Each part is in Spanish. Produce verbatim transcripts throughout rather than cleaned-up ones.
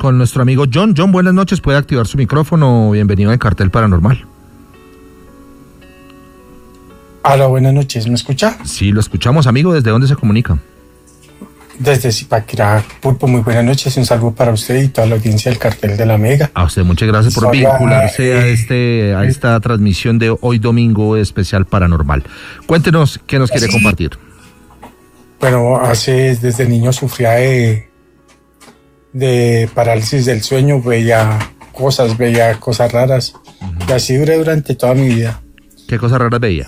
con nuestro amigo John. John, buenas noches, puede activar su micrófono. Bienvenido al Cartel Paranormal. Hola, buenas noches, ¿me escucha? Sí, lo escuchamos, amigo. ¿Desde dónde se comunica? Desde Zipaquirá, Pulpo, muy buenas noches. Un saludo para usted y toda la audiencia del Cartel de la Mega. A usted muchas gracias por Hola, vincularse eh, a este a esta transmisión de hoy domingo especial paranormal. Cuéntenos qué nos quiere sí. compartir. Bueno, hace desde niño sufría de, de parálisis del sueño, veía cosas, veía cosas raras. Uh-huh. Y así duré durante toda mi vida. ¿Qué cosas raras veía?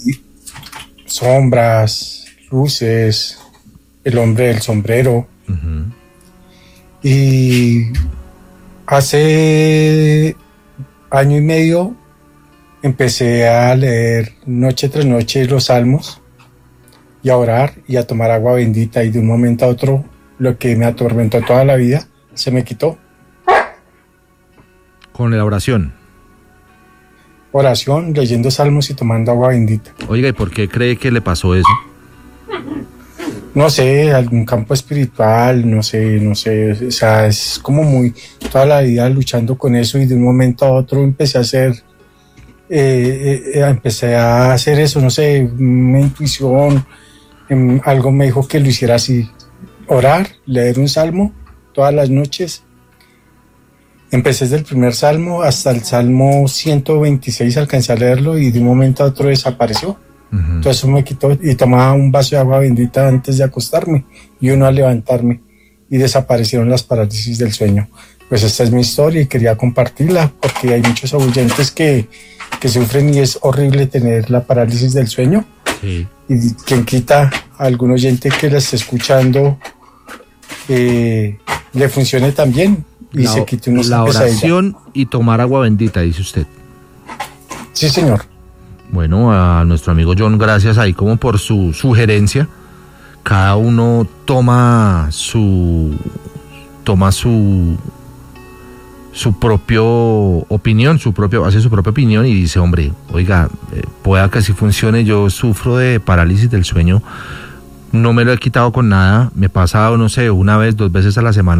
Sombras, luces, el hombre del sombrero. Uh-huh. Y hace año y medio empecé a leer noche tras noche los salmos y a orar y a tomar agua bendita, y de un momento a otro lo que me atormentó toda la vida se me quitó. ¿Con la oración? Oración, leyendo salmos y tomando agua bendita. Oiga, ¿y por qué cree que le pasó eso? No sé, algún campo espiritual, no sé, no sé, o sea, es como muy, toda la vida luchando con eso, y de un momento a otro empecé a hacer, eh, eh, empecé a hacer eso, no sé, una intuición, eh, algo me dijo que lo hiciera así, orar, leer un salmo todas las noches. Empecé desde el primer salmo hasta el salmo ciento veintiséis, alcancé a leerlo y de un momento a otro desapareció. Uh-huh. Entonces eso me quitó, y tomaba un vaso de agua bendita antes de acostarme y uno al levantarme, y desaparecieron las parálisis del sueño. Pues esta es mi historia y quería compartirla porque hay muchos oyentes que, que sufren, y es horrible tener la parálisis del sueño. Sí. Y quien quita a algún oyente que la esté escuchando eh, le funcione también y la, se quite una la oración y tomar agua bendita, dice usted. Sí, señor. Bueno, a nuestro amigo John, gracias ahí como por su sugerencia. Cada uno toma su toma su su propio opinión, su propio hace su propia opinión y dice, hombre, oiga, eh, pueda que así funcione. Yo sufro de parálisis del sueño, no me lo he quitado con nada, me pasa, no sé, una vez, dos veces a la semana.